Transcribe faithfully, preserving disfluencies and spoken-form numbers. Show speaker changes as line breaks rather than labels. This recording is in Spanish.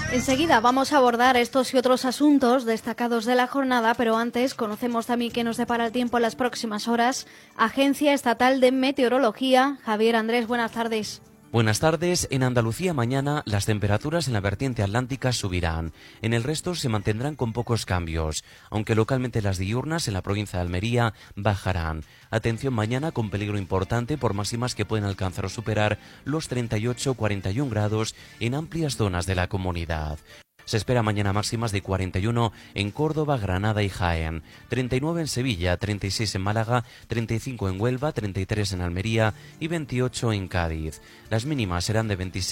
Enseguida vamos a abordar estos y otros asuntos destacados de la jornada, pero antes conocemos también qué nos depara el tiempo en las próximas horas. Agencia Estatal de Meteorología. Javier Andrés, buenas tardes.
Buenas tardes. En Andalucía mañana las temperaturas en la vertiente atlántica subirán. En el resto se mantendrán con pocos cambios, aunque localmente las diurnas en la provincia de Almería bajarán. Atención mañana con peligro importante por máximas que pueden alcanzar o superar los treinta y ocho a cuarenta y un grados en amplias zonas de la comunidad. Se espera mañana máximas de cuarenta y uno en Córdoba, Granada y Jaén, treinta y nueve en Sevilla, treinta y seis en Málaga, treinta y cinco en Huelva, treinta y tres en Almería y veintiocho en Cádiz. Las mínimas serán de veintiséis